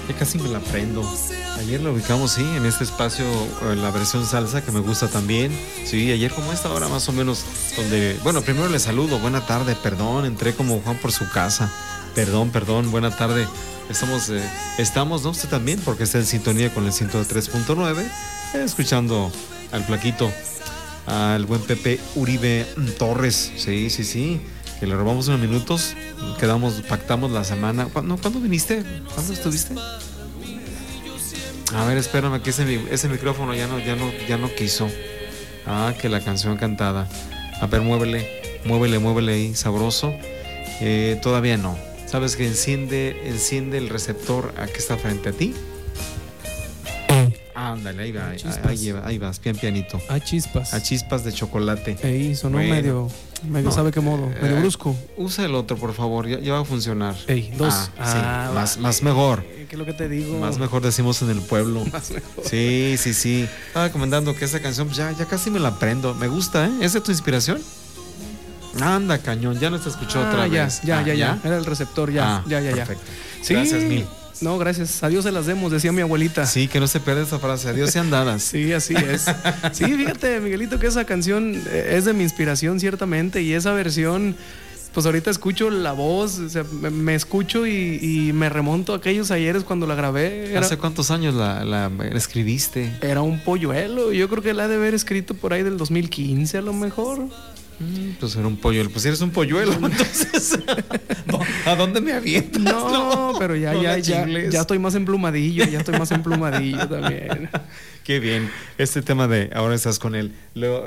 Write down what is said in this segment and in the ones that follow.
Ya casi me la aprendo. Ayer la ubicamos, sí, en este espacio, en la versión salsa, que me gusta también. Sí, ayer como a esta hora más o menos, donde, bueno, primero le saludo, buena tarde, perdón, entré como Juan por su casa. Perdón, buena tarde. Estamos, ¿no? Usted también, porque está en sintonía con el 103.9, escuchando al flaquito, al buen Pepe Uribe Torres. Sí, que le robamos unos minutos, pactamos la semana. ¿Cuándo viniste? ¿Cuándo estuviste? A ver, espérame, que ese micrófono ya no quiso. Que la canción cantada. A ver, muévele ahí, sabroso. Todavía no. ¿Sabes que enciende el receptor que está frente a ti? Ándale, ahí vas, pianito. A chispas de chocolate. Ey, sonó medio no, ¿sabe qué modo? Medio brusco. Usa el otro, por favor, ya va a funcionar. Ey, dos. Sí, más mejor. ¿Qué es lo que te digo? Más mejor decimos en el pueblo. Más mejor. Sí. Estaba comentando que esa canción ya casi me la aprendo. Me gusta, ¿eh? ¿Esa es tu inspiración? Anda, cañón, ya no te escuchó otra vez. Ya. Era el receptor, ya. Perfecto. Sí. Gracias mil. No, gracias. A Dios se las demos, decía mi abuelita. Sí, que no se pierda esa frase. Adiós sean dadas. Sí, así es. Sí, fíjate, Miguelito, que esa canción es de mi inspiración, ciertamente. Y esa versión, pues ahorita escucho la voz, o sea, me escucho y me remonto a aquellos ayeres cuando la grabé. ¿Hace cuántos años la escribiste? Era un polluelo. Yo creo que la he de haber escrito por ahí del 2015, a lo mejor. Pues era un polluelo. Pues eres un polluelo, entonces. ¿A dónde me avientas? No, pero ya estoy más emplumadillo. También. Qué bien. Este tema de Ahora estás con él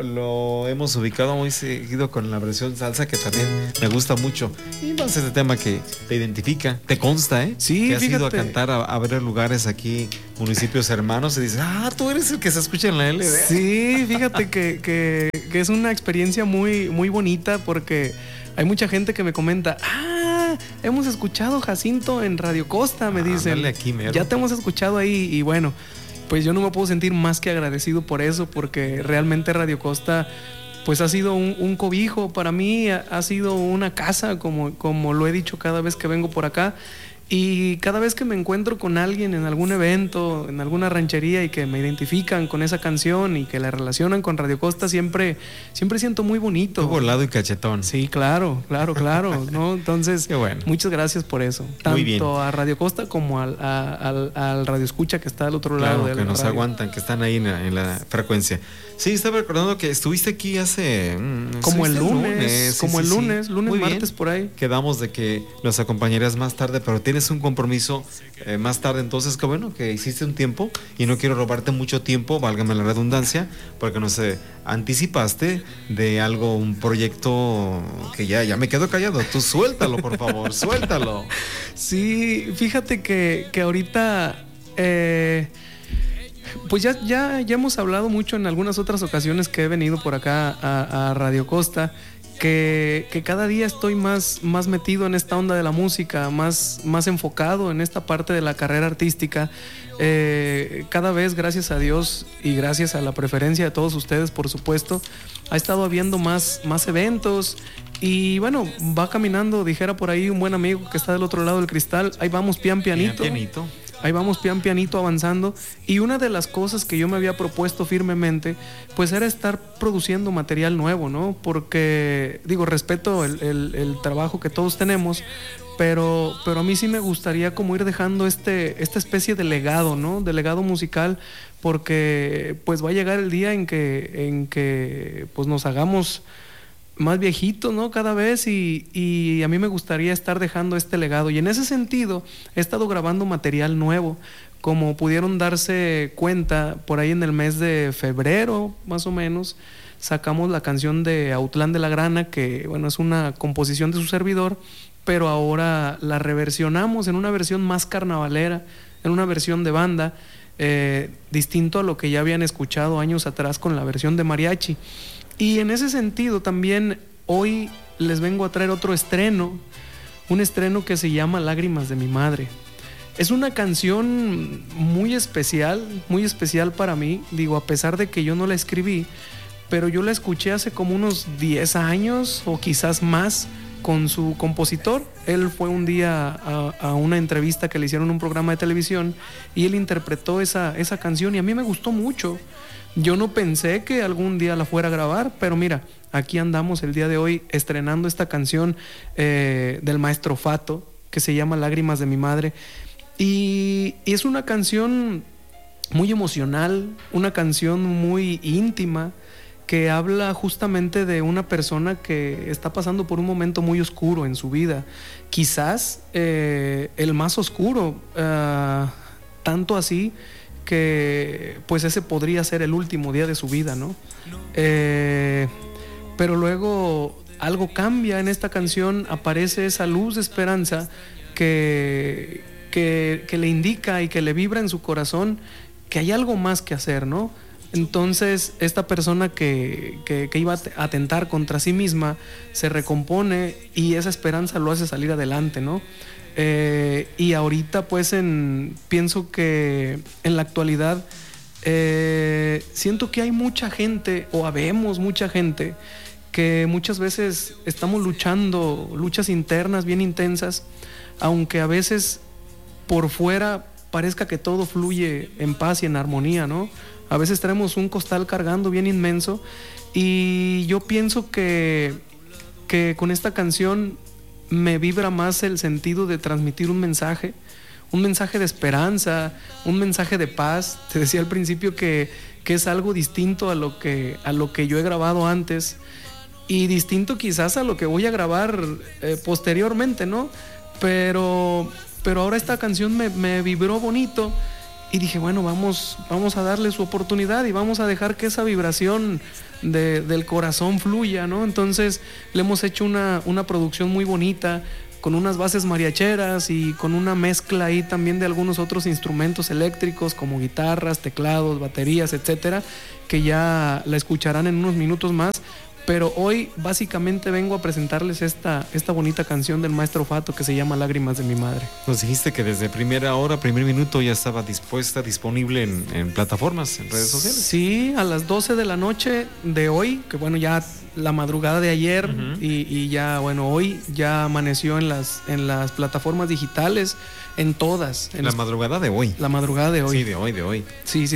lo hemos ubicado muy seguido con la versión salsa, que también me gusta mucho. Y más este tema que te identifica, te consta, ¿eh? Sí, que has fíjate. ido a cantar a varios lugares aquí, municipios hermanos, y dices, tú eres el que se escucha en la LD. Sí, fíjate que es una experiencia muy, muy bonita, porque hay mucha gente que me comenta, hemos escuchado Jacinto en Radio Costa, me dicen. Dale aquí, mero. Ya te hemos escuchado ahí, y bueno, pues yo no me puedo sentir más que agradecido por eso, porque realmente Radio Costa pues ha sido un cobijo para mí, ha sido una casa, como lo he dicho cada vez que vengo por acá. Y cada vez que me encuentro con alguien en algún evento, en alguna ranchería, y que me identifican con esa canción y que la relacionan con Radio Costa, siempre siento muy bonito. Todo volado y cachetón. Sí, claro, ¿no? Entonces, bueno. Muchas gracias por eso. Tanto a Radio Costa como al Radio Escucha, que está al otro lado de la que nos radio. Aguantan, que están ahí en la frecuencia. Sí, estaba recordando que estuviste aquí hace... como el lunes, sí. martes, por ahí. Quedamos de que nos acompañarías más tarde, pero tienes un compromiso más tarde, entonces, que bueno, que hiciste un tiempo, y no quiero robarte mucho tiempo, válgame la redundancia, porque no sé, anticipaste de algo, un proyecto que ya me quedo callado. Tú suéltalo, por favor, suéltalo. Sí, fíjate que ahorita... pues ya hemos hablado mucho en algunas otras ocasiones que he venido por acá a Radio Costa, que cada día estoy más metido en esta onda de la música, más enfocado en esta parte de la carrera artística. Cada vez, gracias a Dios y gracias a la preferencia de todos ustedes, por supuesto, ha estado habiendo más eventos. Y bueno, va caminando, dijera por ahí un buen amigo que está del otro lado del cristal, ahí vamos pianito. Ahí vamos pianito avanzando. Y una de las cosas que yo me había propuesto firmemente, pues era estar produciendo material nuevo, ¿no? Porque, respeto el trabajo que todos tenemos, pero a mí sí me gustaría como ir dejando esta especie de legado, ¿no? De legado musical, porque pues va a llegar el día en que pues nos hagamos más viejitos, ¿no? Cada vez, y a mí me gustaría estar dejando este legado, y en ese sentido he estado grabando material nuevo. Como pudieron darse cuenta, por ahí en el mes de febrero, más o menos, sacamos la canción de Autlán de la Grana, que bueno, es una composición de su servidor, pero ahora la reversionamos en una versión más carnavalera, en una versión de banda, distinto a lo que ya habían escuchado años atrás con la versión de mariachi. Y en ese sentido también hoy les vengo a traer otro estreno, un estreno que se llama Lágrimas de mi madre. Es una canción muy especial para mí, a pesar de que yo no la escribí, pero yo la escuché hace como unos 10 años o quizás más con su compositor. Él fue un día a una entrevista que le hicieron en un programa de televisión y él interpretó esa canción y a mí me gustó mucho. Yo no pensé que algún día la fuera a grabar, pero mira, aquí andamos el día de hoy estrenando esta canción del maestro Fato, que se llama Lágrimas de mi madre. Y es una canción muy emocional, una canción muy íntima, que habla justamente de una persona que está pasando por un momento muy oscuro en su vida. Quizás el más oscuro, tanto así que pues ese podría ser el último día de su vida, ¿no? Pero luego algo cambia en esta canción, aparece esa luz de esperanza que le indica y que le vibra en su corazón que hay algo más que hacer, ¿no? Entonces esta persona que iba a atentar contra sí misma se recompone y esa esperanza lo hace salir adelante, ¿no? Y ahorita pues pienso que en la actualidad siento que hay mucha gente, o habemos mucha gente, que muchas veces estamos luchando luchas internas bien intensas, aunque a veces por fuera parezca que todo fluye en paz y en armonía, ¿no? A veces traemos un costal cargando bien inmenso y yo pienso que con esta canción me vibra más el sentido de transmitir un mensaje de esperanza, un mensaje de paz. Te decía al principio que es algo distinto a lo que yo he grabado antes y distinto quizás a lo que voy a grabar posteriormente, ¿no? Pero ahora esta canción me vibró bonito. Y dije, bueno, vamos a darle su oportunidad y vamos a dejar que esa vibración del corazón fluya, ¿no? Entonces le hemos hecho una producción muy bonita, con unas bases mariacheras y con una mezcla ahí también de algunos otros instrumentos eléctricos como guitarras, teclados, baterías, etcétera, que ya la escucharán en unos minutos más. Pero hoy básicamente vengo a presentarles esta bonita canción del maestro Fato que se llama Lágrimas de mi madre. Nos dijiste que desde primera hora, primer minuto ya estaba disponible en plataformas, en redes sociales. Sí, a las 12 de la noche de hoy, que bueno, ya la madrugada de ayer, y ya, bueno, hoy ya amaneció en las plataformas digitales, en todas. La madrugada de hoy. La madrugada de hoy. Sí, de hoy. Sí.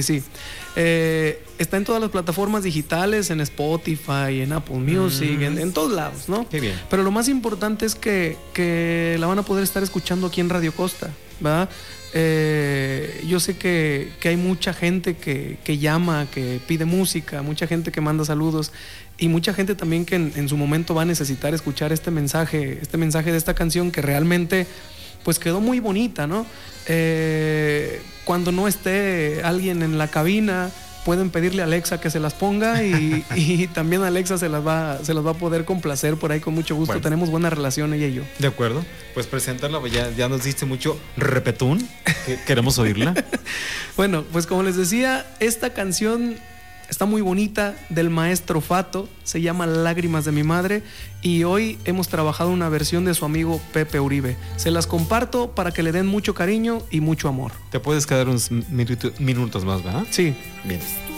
Está en todas las plataformas digitales, en Spotify, en Apple Music, en todos lados, ¿no? Qué bien. Pero lo más importante es que la van a poder estar escuchando aquí en Radio Costa, ¿verdad? Yo sé que hay mucha gente que llama, que pide música, mucha gente que manda saludos y mucha gente también que en su momento va a necesitar escuchar este mensaje de esta canción que realmente pues quedó muy bonita, ¿no? Cuando no esté alguien en la cabina, pueden pedirle a Alexa que se las ponga y también Alexa se las va a poder complacer por ahí con mucho gusto. Bueno, tenemos buena relación ella y yo. De acuerdo, pues presentarla, ya nos diste mucho repetún, queremos oírla. Bueno, pues como les decía, esta canción está muy bonita, del maestro Fato, se llama Lágrimas de mi madre y hoy hemos trabajado una versión de su amigo Pepe Uribe. Se las comparto para que le den mucho cariño y mucho amor. Te puedes quedar unos minutos más, ¿verdad? Sí. Bien.